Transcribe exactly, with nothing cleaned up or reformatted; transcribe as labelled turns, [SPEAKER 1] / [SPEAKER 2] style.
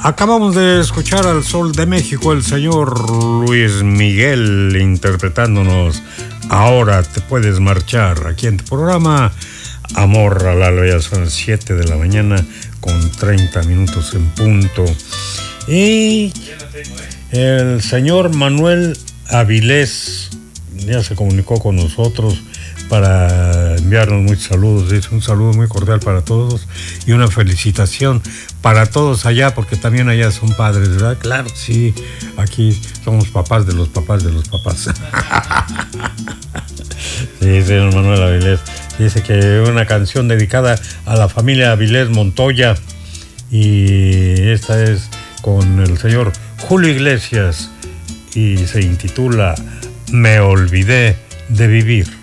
[SPEAKER 1] Acabamos de escuchar al Sol de México, el señor Luis Miguel, interpretándonos Ahora te puedes marchar, aquí en tu programa Amor al Alba. Ya son las siete de la mañana con treinta minutos en punto. Y el señor Manuel Avilés ya se comunicó con nosotros para enviarnos muchos saludos. Dice un saludo muy cordial para todos y una felicitación para todos allá, porque también allá son padres, ¿verdad? Claro, sí, aquí somos papás de los papás de los papás. Sí, señor Manuel Avilés. Dice que una canción dedicada a la familia Avilés Montoya, y esta es con el señor Julio Iglesias y se intitula Me olvidé de vivir.